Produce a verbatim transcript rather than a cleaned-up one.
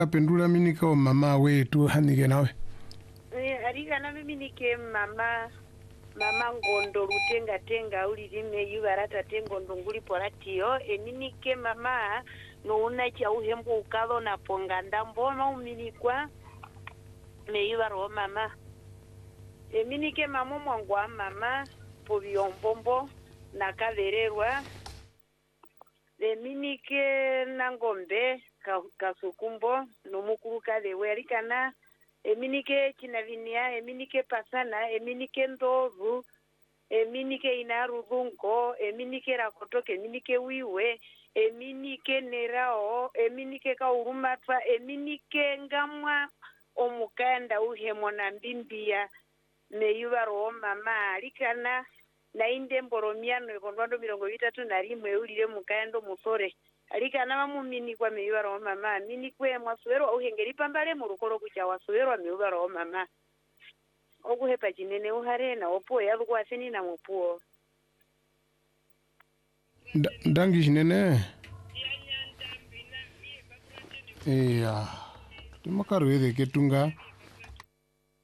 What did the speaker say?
Pendula minika o mama wetu hanige nawe. Eh, arika na mimi nike mama mama ngondo lutenga tenga uli lime yugarata tengo ndunguli poratio eminike mama no una cha uhembo ukalo na ponganda mbona uminikwa me yubaro mama eminike mama mwangwa mama pobiombombo na kavererwa eminike nangombe kasukumbo no mukuru kalewe arikana eminike chinavinia eminike pasana eminike ndovu eminike inarudungo eminike rakotoke eminike wiwe eminike nerao eminike kaurumatwa eminike ngamwa omukanda uhemo na mbimbia meyubaro mama alikana na inde mboromiano ekondwando mirongo itatu na rimwe ulire mukando musore alikana mamumini kwa meyubaro mama mini kwe mwasuero uhengeri pambale mu rukoro kucha wasuero meyubaro mama okuhepa jinene uhare na opo yalugwa aseni na mupuo Dangi jinene iya timakaruwele ketunga